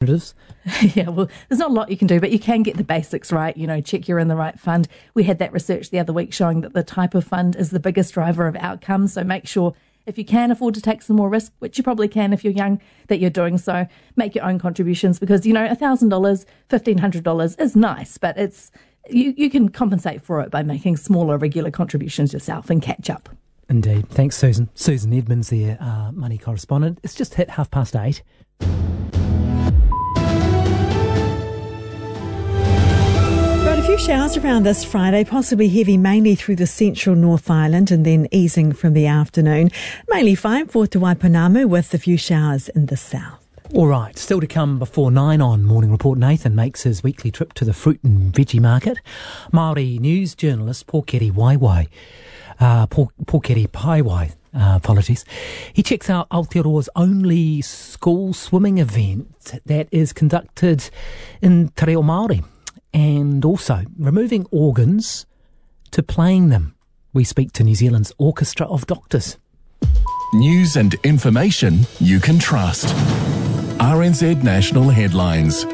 Yeah, well, there's not a lot you can do, but you can get the basics right. Check you're in the right fund. We had that research the other week showing that the type of fund is the biggest driver of outcomes. So make sure if you can afford to take some more risk, which you probably can if you're young, that you're doing so. Make your own contributions because, $1,000, $1,500 is nice, but it's you can compensate for it by making smaller regular contributions yourself and catch up. Indeed. Thanks, Susan. Susan Edmonds there, money correspondent. It's just hit 8:30. A few showers around this Friday, possibly heavy mainly through the central North Island and then easing from the afternoon. Mainly fine for Te Waipounamu with a few showers in the south. All right, still to come before 9 on Morning Report. Nathan makes his weekly trip to the fruit and veggie market. Māori news journalist Pōkere Waiwai, Pōkere Paiwai, apologies. He checks out Aotearoa's only school swimming event that is conducted in Te Reo Māori. And also removing organs to playing them. We speak to New Zealand's Orchestra of Doctors. News and information you can trust. RNZ National Headlines.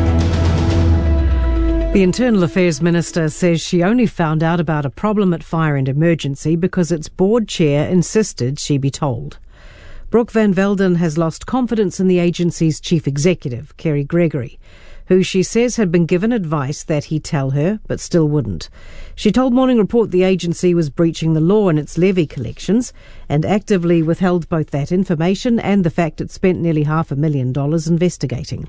The Internal Affairs Minister says she only found out about a problem at Fire and Emergency because its board chair insisted she be told. Brooke Van Velden has lost confidence in the agency's chief executive, Kerry Gregory, who she says had been given advice that he tell her, but still wouldn't. She told Morning Report the agency was breaching the law in its levy collections and actively withheld both that information and the fact it spent nearly $500,000 investigating.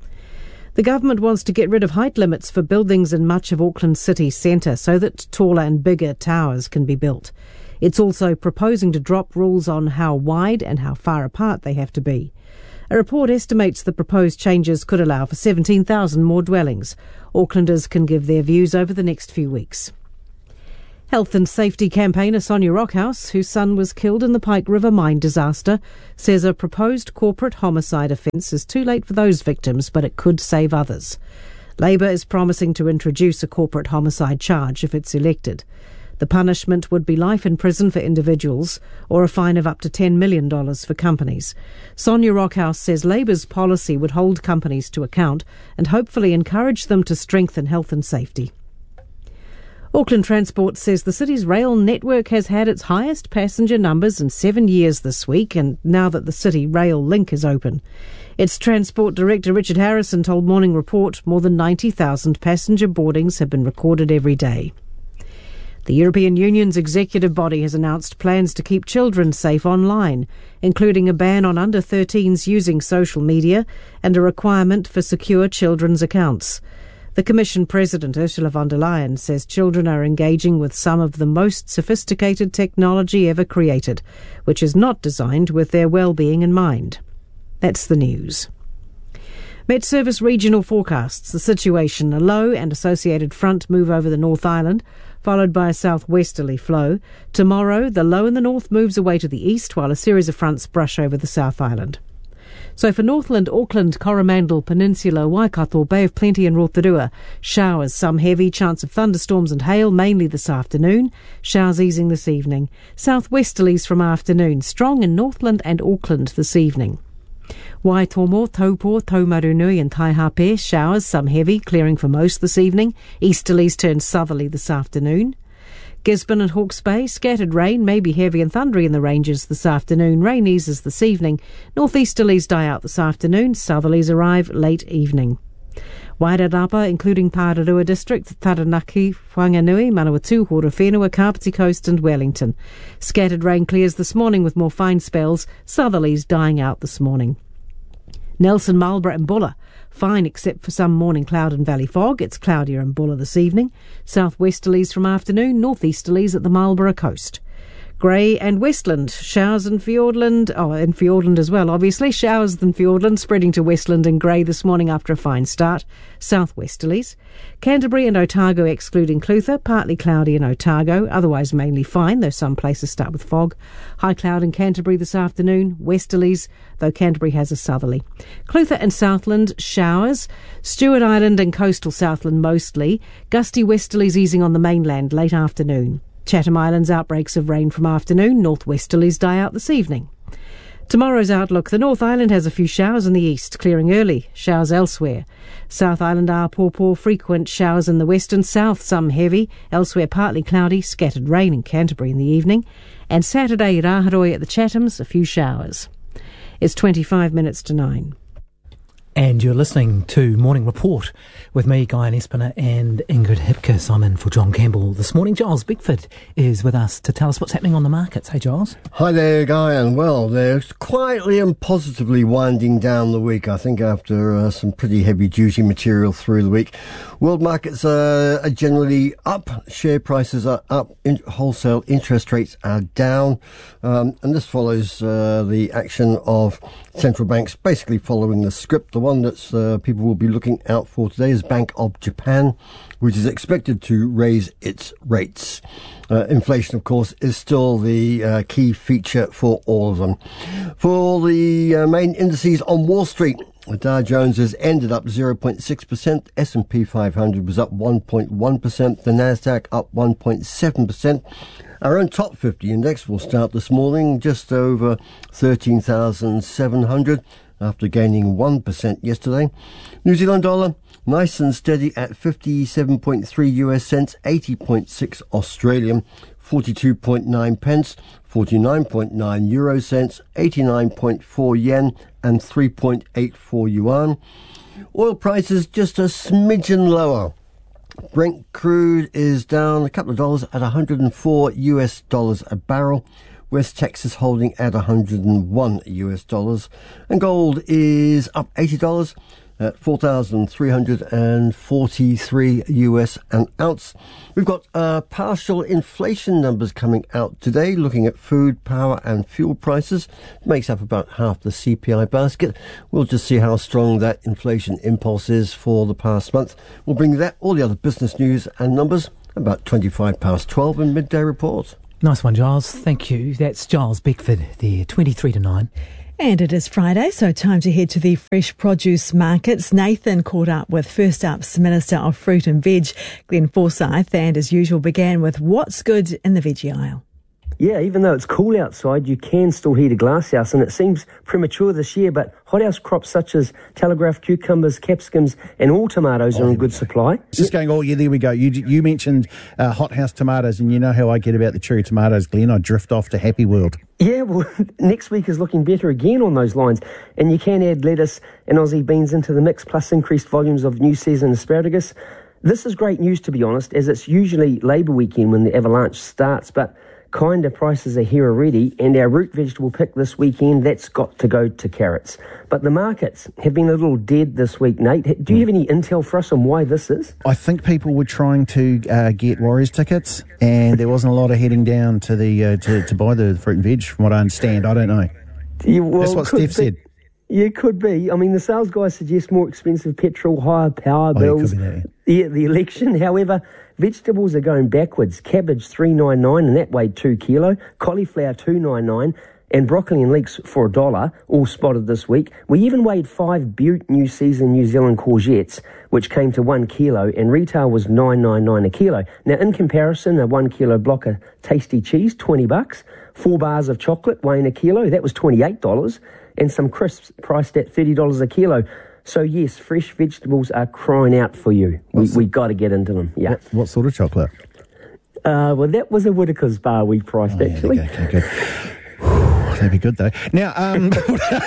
The government wants to get rid of height limits for buildings in much of Auckland city centre so that taller and bigger towers can be built. It's also proposing to drop rules on how wide and how far apart they have to be. A report estimates the proposed changes could allow for 17,000 more dwellings. Aucklanders can give their views over the next few weeks. Health and safety campaigner Sonia Rockhouse, whose son was killed in the Pike River mine disaster, says a proposed corporate homicide offence is too late for those victims, but it could save others. Labour is promising to introduce a corporate homicide charge if it's elected. The punishment would be life in prison for individuals or a fine of up to $10 million for companies. Sonia Rockhouse says Labour's policy would hold companies to account and hopefully encourage them to strengthen health and safety. Auckland Transport says the city's rail network has had its highest passenger numbers in 7 years this week, and now that the City Rail Link is open. Its Transport Director Richard Harrison told Morning Report more than 90,000 passenger boardings have been recorded every day. The European Union's executive body has announced plans to keep children safe online, including a ban on under-13s using social media and a requirement for secure children's accounts. The Commission President Ursula von der Leyen says children are engaging with some of the most sophisticated technology ever created, which is not designed with their well-being in mind. That's the news. Met Service regional forecasts the situation: a low and associated front move over the North Island, followed by a southwesterly flow. Tomorrow, the low in the north moves away to the east, while a series of fronts brush over the South Island. So for Northland, Auckland, Coromandel Peninsula, Waikato, Bay of Plenty and Rotorua, showers, some heavy, chance of thunderstorms and hail, mainly this afternoon. Showers easing this evening. Southwesterlies from afternoon, strong in Northland and Auckland this evening. Waitomo, Taupo, Taumarunui and Taihape, showers, some heavy, clearing for most this evening. Easterlies turn southerly this afternoon. Gisborne and Hawke's Bay, scattered rain, maybe heavy and thundery in the ranges this afternoon. Rain eases this evening. Northeasterlies die out this afternoon. Southerlies arrive late evening. Wairarapa, including Pararua District, Taranaki, Whanganui, Manawatu, Horowhenua, Kapiti Coast and Wellington. Scattered rain clears this morning with more fine spells. Southerlies dying out this morning. Nelson, Marlborough and Bulla, fine except for some morning cloud and valley fog. It's cloudier in Bulla this evening. Southwesterlies from afternoon, northeasterlies at the Marlborough coast. Grey and Westland, showers in Fiordland, in Fiordland as well, obviously. Showers in Fiordland, spreading to Westland and Grey this morning after a fine start. Southwesterlies. Canterbury and Otago excluding Clutha, partly cloudy in Otago, otherwise mainly fine, though some places start with fog. High cloud in Canterbury this afternoon, westerlies, though Canterbury has a southerly. Clutha and Southland, showers. Stewart Island and coastal Southland mostly. Gusty westerlies easing on the mainland late afternoon. Chatham Islands, outbreaks of rain from afternoon. Northwesterlies die out this evening. Tomorrow's outlook. The North Island has a few showers in the east, clearing early. Showers elsewhere. South Island are poor, frequent showers in the west and south, some heavy. Elsewhere partly cloudy, scattered rain in Canterbury in the evening. And Saturday, Raharoi at the Chathams, a few showers. It's 25 minutes to 9. And you're listening to Morning Report with me, Guy Espiner, and Ingrid Hipkiss. I'm in for John Campbell this morning. Giles Bickford is with us to tell us what's happening on the markets. Hey, Giles. Hi there, Guy. And well, they're quietly and positively winding down the week, I think, after some pretty heavy-duty material through the week. World markets are generally up. Share prices are up. Wholesale interest rates are down. And this follows the action of central banks basically following the script. The one that people will be looking out for today is Bank of Japan, which is expected to raise its rates. Inflation, of course, is still the key feature for all of them. For the main indices on Wall Street, the Dow Jones has ended up 0.6%. S&P 500 was up 1.1%. The Nasdaq up 1.7%. Our own top 50 index will start this morning just over 13,700 after gaining 1% yesterday. New Zealand dollar, nice and steady at 57.3 US cents, 80.6 Australian, 42.9 pence, 49.9 euro cents, 89.4 yen, and 3.84 yuan. Oil prices just a smidgen lower. Brent crude is down a couple of dollars at 104 US dollars a barrel. West Texas holding at 101 US dollars. And gold is up $80 at 4,343 US an ounce. We've got partial inflation numbers coming out today, looking at food, power and fuel prices. It makes up about half the CPI basket. We'll just see how strong that inflation impulse is for the past month. We'll bring that, all the other business news and numbers, about 25 past 12 in Midday Report. Nice one, Giles. Thank you. That's Giles Bickford there, 23 to 9. And it is Friday, so time to head to the fresh produce markets. Nathan caught up with First Up's Minister of Fruit and Veg, Glenn Forsyth, and as usual began with what's good in the veggie aisle. Yeah, even though it's cool outside, you can still heat a glasshouse, and it seems premature this year, but hothouse crops such as telegraph cucumbers, capsicums and all tomatoes are in good supply. Just going, oh yeah, there we go. You mentioned hothouse tomatoes, and you know how I get about the cherry tomatoes, Glenn. I drift off to Happy World. Yeah, well, next week is looking better again on those lines, and you can add lettuce and Aussie beans into the mix, plus increased volumes of new season asparagus. This is great news, to be honest, as it's usually Labour weekend when the avalanche starts, but kinder prices are here already, and our root vegetable pick this weekend, that's got to go to carrots. But the markets have been a little dead this week, Nate. Do you have any intel for us on why this is? I think people were trying to get Warriors tickets, and there wasn't a lot of heading down to the to buy the fruit and veg, from what I understand. I don't know. Yeah, well, that's what Steph said. Yeah, it could be. I mean, the sales guys suggest more expensive petrol, higher power bills. Could be that, yeah, the election. However, vegetables are going backwards. Cabbage $3.99, and that weighed 2 kilo. Cauliflower $2.99, and broccoli and leeks for $1, all spotted this week. We even weighed 5 Butte New Season New Zealand courgettes, which came to 1 kilo, and retail was $9.99 a kilo. Now, in comparison, a 1 kilo block of tasty cheese, $20. 4 bars of chocolate weighing a kilo, that was $28, and some crisps priced at $30 a kilo. So yes, fresh vegetables are crying out for you. We got to get into them. Yeah. What sort of chocolate? Well, that was a Whittaker's bar we priced actually. Okay, good. That'd be good though. Now, tell me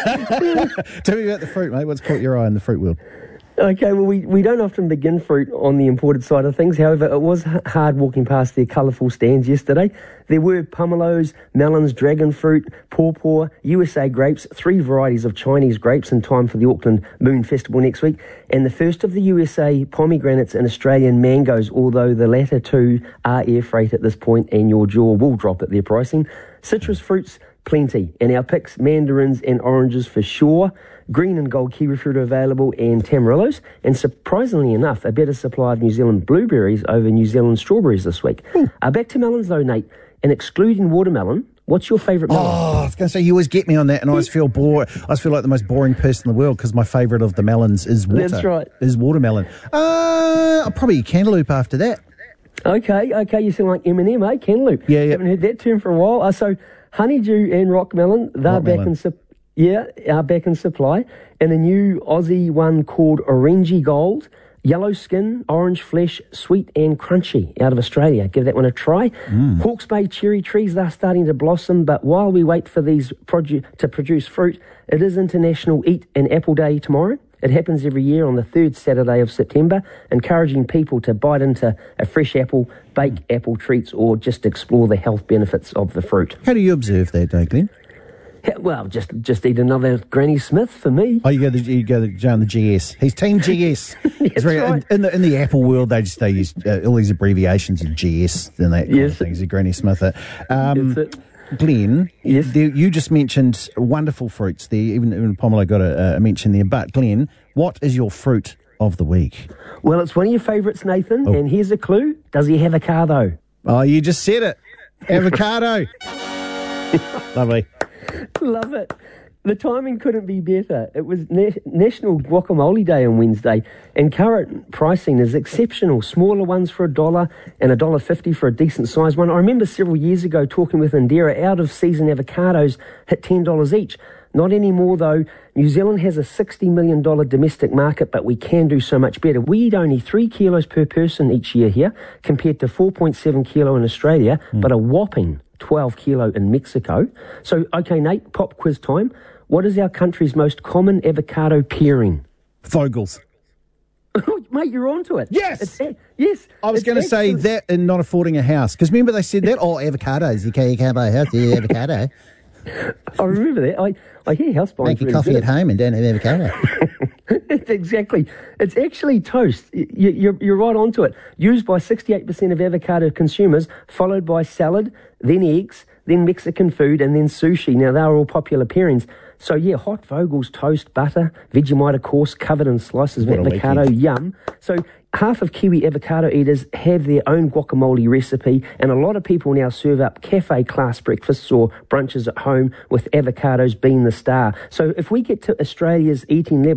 about the fruit, mate. What's caught your eye in the fruit world? Okay, well, we don't often begin fruit on the imported side of things. However, it was hard walking past their colourful stands yesterday. There were pomelos, melons, dragon fruit, pawpaw, USA grapes, 3 varieties of Chinese grapes in time for the Auckland Moon Festival next week, and the first of the USA pomegranates and Australian mangoes, although the latter 2 are air freight at this point and your jaw will drop at their pricing. Citrus fruits, plenty, and our picks, mandarins and oranges for sure. Green and gold kiwi fruit are available, and tamarillos, and surprisingly enough, a better supply of New Zealand blueberries over New Zealand strawberries this week. Back to melons though, Nate, and excluding watermelon, what's your favourite melon? Oh, I was going to say, you always get me on that, and I always feel bored. I always feel like the most boring person in the world, because my favourite of the melons is That's right. Is watermelon. Probably cantaloupe after that. Okay, you sound like Eminem, eh? Cantaloupe. Yeah. Haven't heard that term for a while. So honeydew and rock melon, they're back in are back in supply. And a new Aussie one called Orange Gold. Yellow skin, orange flesh, sweet and crunchy out of Australia. Give that one a try. Hawke's Bay cherry trees, they're starting to blossom, but while we wait for these to produce fruit, it is International Eat an Apple Day tomorrow. It happens every year on the third Saturday of September, encouraging people to bite into a fresh apple, bake apple treats, or just explore the health benefits of the fruit. How do you observe that, Glenn? Well, just eat another Granny Smith for me. Oh, you go down the GS. He's Team GS. That's right. In the Apple world, they use all these abbreviations of GS and that kind of things. Granny Smith. That's it. Glenn, yes. You just mentioned wonderful fruits there. Even Pomelo got a mention there. But Glenn, what is your fruit of the week? Well, it's one of your favourites, Nathan. And here's a clue: does he have a car though? Oh, you just said it. Avocado. Lovely. Love it. The timing couldn't be better. It was National Guacamole Day on Wednesday, and current pricing is exceptional. Smaller ones for $1 and $1.50 for a decent sized one. I remember several years ago talking with Indira, out of season avocados hit $10 each. Not anymore though. New Zealand has a $60 million domestic market, but we can do so much better. We eat only 3 kilos per person each year here, compared to 4.7 kilo in Australia, but a whopping 12 kilo in Mexico. So, okay, Nate, pop quiz time. What is our country's most common avocado pairing? Vogels. Mate, you're onto it. Yes! Yes. I was going to say that and not affording a house. Because remember they said that? Oh, avocados. You can't buy a house, you avocado. I remember that. I hear house buying. Make your coffee at home and don't have avocado. Exactly. It's actually toast. You're right onto it. Used by 68% of avocado consumers, followed by salad, then eggs, then Mexican food, and then sushi. Now, they're all popular pairings. So, yeah, hot Vogels, toast, butter, Vegemite, of course, covered in slices of avocado. Yum. So, half of Kiwi avocado eaters have their own guacamole recipe, and a lot of people now serve up cafe-class breakfasts or brunches at home with avocados being the star. So, if we get to Australia's eating level,